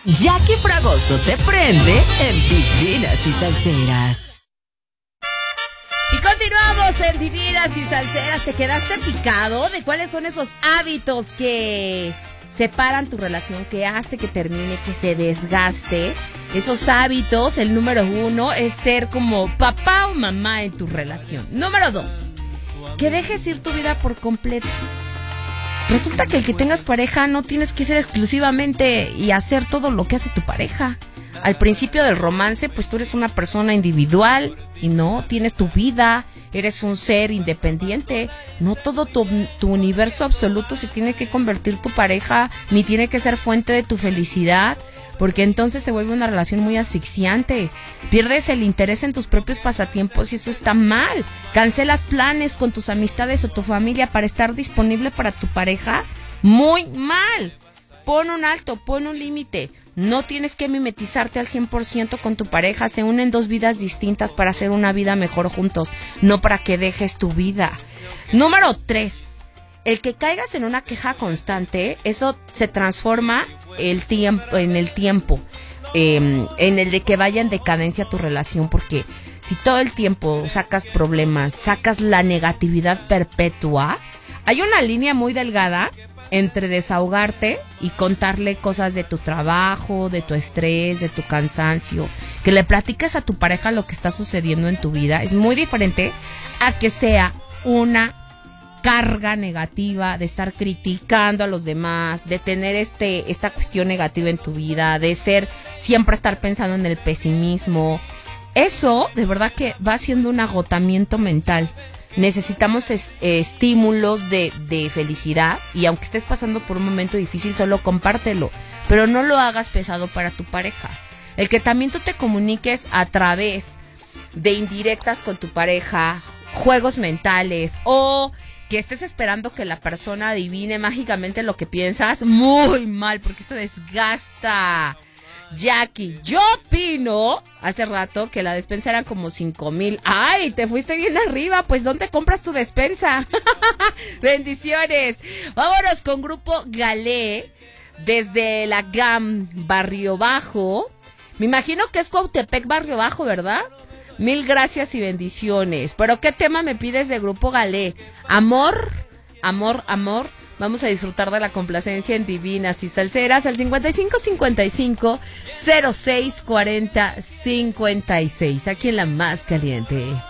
Jackie Fragoso te prende en Divinas y Salseras. Y continuamos en Divinas y Salseras. ¿Te quedaste picado de cuáles son esos hábitos que separan tu relación, que hace que termine, que se desgaste? Esos hábitos, el número 1 es ser como papá o mamá en tu relación. Número 2, que dejes ir tu vida por completo. Resulta que el que tengas pareja no tienes que ser exclusivamente y hacer todo lo que hace tu pareja. Al principio del romance, pues tú eres una persona individual y no, tienes tu vida, eres un ser independiente. No todo tu universo absoluto se tiene que convertir tu pareja, ni tiene que ser fuente de tu felicidad, porque entonces se vuelve una relación muy asfixiante. Pierdes el interés en tus propios pasatiempos y eso está mal. Cancelas planes con tus amistades o tu familia para estar disponible para tu pareja. Muy mal. Pon un alto, pon un límite. No tienes que mimetizarte al 100% con tu pareja. Se unen dos vidas distintas para hacer una vida mejor juntos, no para que dejes tu vida. Número 3. El que caigas en una queja constante, eso se transforma en el tiempo, en el de que vaya en decadencia tu relación, porque si todo el tiempo sacas problemas, sacas la negatividad perpetua, hay una línea muy delgada entre desahogarte y contarle cosas de tu trabajo, de tu estrés, de tu cansancio, que le platiques a tu pareja lo que está sucediendo en tu vida. Es muy diferente a que sea una carga negativa de estar criticando a los demás, de tener esta cuestión negativa en tu vida, de siempre estar pensando en el pesimismo. Eso de verdad que va haciendo un agotamiento mental. Necesitamos estímulos de felicidad, y aunque estés pasando por un momento difícil, solo compártelo, pero no lo hagas pesado para tu pareja. El que también tú te comuniques a través de indirectas con tu pareja, juegos mentales, o que estés esperando que la persona adivine mágicamente lo que piensas, muy mal, porque eso desgasta. Jackie, yo opino hace rato que la despensa eran como 5,000. ¡Ay, te fuiste bien arriba! Pues ¿dónde compras tu despensa? Bendiciones. Vámonos con Grupo Galé desde la GAM, Barrio Bajo. Me imagino que es Cuautepec, Barrio Bajo, ¿verdad? Mil gracias y bendiciones. ¿Pero qué tema me pides de Grupo Galé? Amor, amor, amor. Vamos a disfrutar de la complacencia en Divinas y Salseras al 5555 0640 56. Aquí en la más caliente.